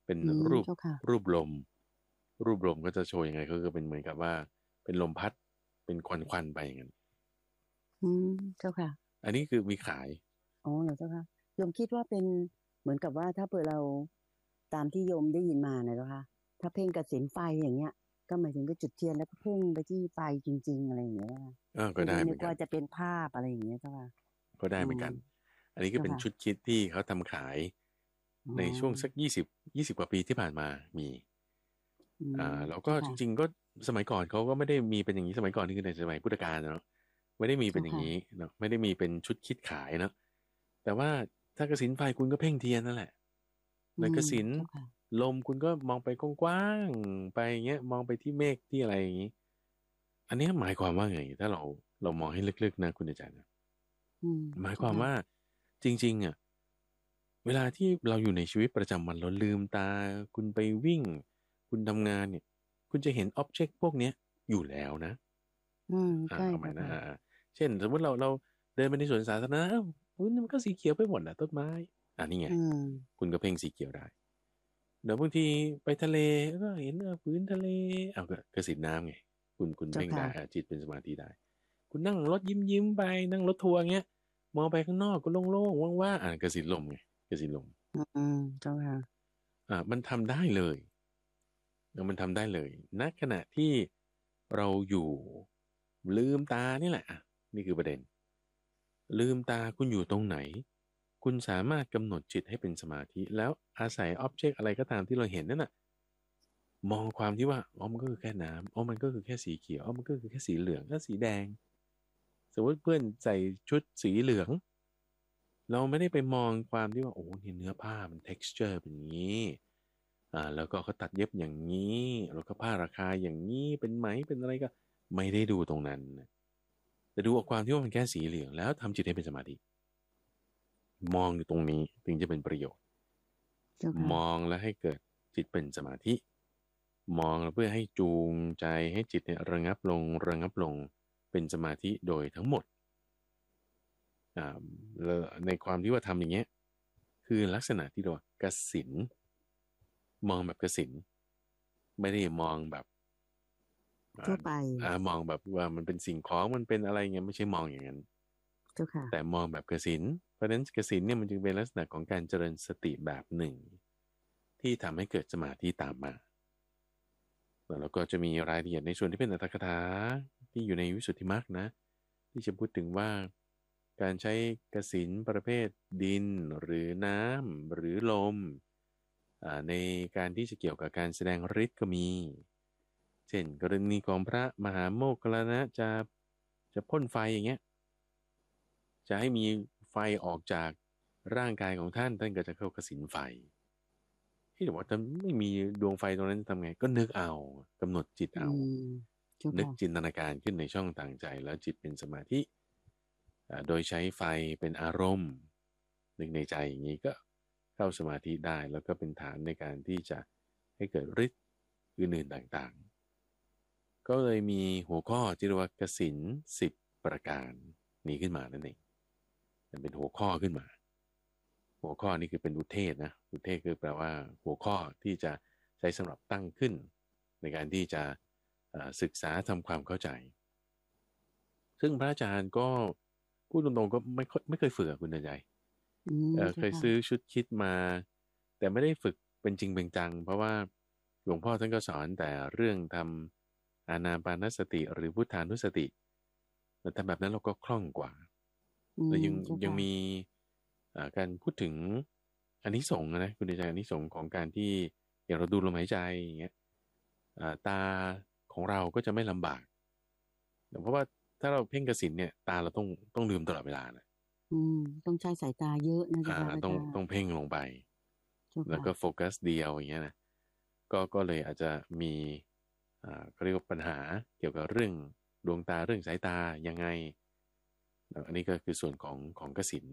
เป็นรูปเจ้าค่ะรูปลมรูปลมก็จะโชว์ยังไงก็คือเป็นเหมือนกับว่าเป็นลมพัดเป็นควันควันไปอย่างนั้นอืมเจ้าค่ะอันนี้คือมีขายอ๋อเหรอเจ้าค่ะโยมคิดว่าเป็นเหมือนกับว่าถ้าเผื่อเราตามที่โยมได้ยินมานะเจ้าค่ะถ้าเพ่งกสิณไฟอย่างเงี้ยก็หมายถึงก็จุดเทียนแล้วก็เพ่งไปที่ไฟจริงๆอะไรอย่างเงี้ยเจ้าค่ะก็ไม่ได้นึได้เหมือนกันกว่าจะเป็นภาพอะไรอย่างเงี้ยเจ้าค่ะก็ได้อ๋อเหมือนกันอันนี้ก็เจ้าค่ะเป็นชุดคิดที่เขาทำขายอ๋ในช่วงสักอยี่สิบกว่าปีที่ผ่านมามีอืมแล้วก็เจ้าค่ะจริงๆก็สมัยก่อนเขาก็ไม่ได้มีเป็นอย่างนี้สมัยก่อนนี่คือในสมัยพุทธกาลเนาะไม่ได้มีเป็นเจ้าค่ะอย่างนี้เนาะไม่ได้มีเป็นชุดคิดขายเนาะแต่ว่าถ้ากสิณไฟคุณก็เพ่งเทียนนั่นแหละอืมในกสิณเจ้าค่ะลมคุณก็มองไปกว้างๆไปอย่างเงี้ยมองไปที่เมฆที่อะไรอย่างงี้อันนี้หมายความว่าไงถ้าเรามองให้ลึกๆนะคุณอาจารย์นะอืมหมายคเจ้าค่ะวามว่าจริงๆอ่ะ เวลาที่เราอยู่ในชีวิตประจำวันเราลืมตาคุณไปวิ่งคุณทำงานเนี่ยคุณจะเห็นอ็อบเจกต์พวกเนี้ยอยู่แล้วนะอืมใช่เอาใหม่นะเจ้าค่ะเช่นสมมติเราเดินไปในสวนสาธารณะอ้าวอุ๊ยมันก็สีเขียวไปหมดอะต้นไม้นี่ไงอืมคุณก็เพ่งสีเขียวได้เดี๋ยวบางทีไปทะเลก็เห็นพื้นทะเลเอาก็สีน้ำไงคุณเจ้าค่ะเพ่งได้จิตเป็นสมาธิได้คุณนั่งรถยิ้มไปนั่งรถทัวร์เงี้ยมองไปข้างนอกก็โล่งๆว่างๆก็สีลมไงก็สีลมอืมเจ้าค่ะมันทำได้เลยมันทำได้เลยณขณะที่เราอยู่ลืมตานี่แหละนี่คือประเด็นลืมตาคุณอยู่ตรงไหนคุณสามารถกำหนดจิตให้เป็นสมาธิแล้วอาศัยอ็อบเจกต์อะไรก็ตามที่เราเห็นนั่นน่ะมองความที่ว่ามันก็คือแค่น้ำมันก็คือแค่สีเขียวมันก็คือแค่สีเหลืองก็สีแดงสมมติเพื่อนใส่ชุดสีเหลืองเราไม่ได้ไปมองความที่ว่าโอ้เนี่ยเนื้อผ้ามัน texture เป็นอย่างนี้ แล้วก็เขาตัดเย็บอย่างนี้แล้วก็ผ้าราคาอย่างนี้เป็นไหมเป็นอะไรก็ไม่ได้ดูตรงนั้นนะแต่ดูเอาความที่ว่ามันแค่สีเหลืองแล้วทำจิตให้เป็นสมาธิมองอยู่ตรงนี้ถึงจะเป็นประโยชน์เจ้าค่ะมองแล้วให้เกิดจิตเป็นสมาธิมองเพื่อให้จูงใจให้จิตเนี่ยระงับลงเป็นสมาธิโดยทั้งหมดอ่าแล้วในความที่ว่าทำอย่างเงี้ยคือลักษณะที่เรากสิณมองแบบกสิณไม่ได้มองแบบ อ่าทั่วไปมองแบบว่ามันเป็นสิ่งของมันเป็นอะไรเงี้ยไม่ใช่มองอย่างนั้นเจ้าค่ะแต่มองแบบกสิณเพราะฉะนั้นกสิณเนี่ยมันจึงเป็นลักษณะของการเจริญสติแบบหนึ่งที่ทำให้เกิดสมาธิตามมาแล้วก็จะมีรายละเอียดในส่วนที่เป็นอรรถกถาที่อยู่ในวิสุทธิมรรคนะที่จะพูดถึงว่าการใช้กสิณประเภทดินหรือน้ำหรือลมในการที่จะเกี่ยวกับการแสดงฤทธิ์ก็มี เช่นกรณีของพระมหาโมคคัลลานะจะพ่นไฟอย่างเงี้ยจะให้มีไฟออกจากร่างกายของท่านก็จะเข้ากสิณไฟที่บอกว่าจะไม่มีดวงไฟตรงนั้นจะทำไงก็นึกเอากำหนดจิตอืเอามเจ้าค่ะนึกจินตนาการขึ้นในช่องต่างใจแล้วจิตเป็นสมาธิโดยใช้ไฟเป็นอารมณ์นึกในใจอย่างนี้ก็เข้าสมาธิได้แล้วก็เป็นฐานในการที่จะให้เกิดฤทธิ์อื่นๆต่างๆ ก็เลยมีหัวข้อที่เรียกว่ากสิณ10ประการนี้ขึ้นมานั่นเองมันเป็นหัวข้อขึ้นมาหัวข้อนี้คือเป็นอุเทศนะอุเทศคือแปลว่าหัวข้อที่จะใช้สำหรับตั้งขึ้นในการที่จะศึกษาทำความเข้าใจซึ่งพระอาจารย์ก็พูดตรงๆก็ไม่เคยฝึกอะคุณใจอืมเจ้าค่ะเคยซื้อชุดคิดมาแต่ไม่ได้ฝึกเป็นจริงเป็นจังเพราะว่าหลวงพ่อท่านก็สอนแต่เรื่องทำอานาปานสติหรือพุทธานุสติแต่ทำแบบนั้นเราก็คล่องกว่าอืมแล้วยังเจ้าค่ะยังมีการพูดถึงอานิสงส์นะคุณใจอานิสงส์ของการที่อย่างเราดูลมหายใจอย่างเงี้ยตาของเราก็จะไม่ลำบากเพราะว่าถ้าเราเพ่งกสิณเนี่ยตาเราต้องลืมตลอดเวลานะอืมต้องใช้สายตาเยอะนะเจ้าค่ะพระต้องอาจารย์ต้องเพ่งลงไปเจ้าค่ะแล้วก็โฟกัสเดียวอย่างเงี้ยนะก็เลยอาจจะมีเขาเรียกว่าปัญหาเกี่ยวกับเรื่องดวงตาเรื่องสายตายังไงอันนี้ก็คือส่วนของกสิณ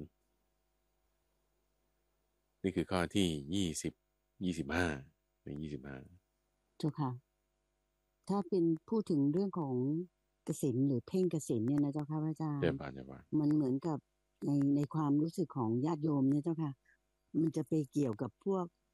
นี่คือข้อที่25ใน25 เจ้าค่ะถ้าเป็นพูดถึงเรื่องของกสิณหรือเพ่งกสิณเนี่ยนะเจ้าค่ะพระอาจารย์เจ้าป่านมันเหมือนกับในความรู้สึกของญาติโยมเนี่ยเจ้าค่ะมันจะไปเกี่ยวกับพวก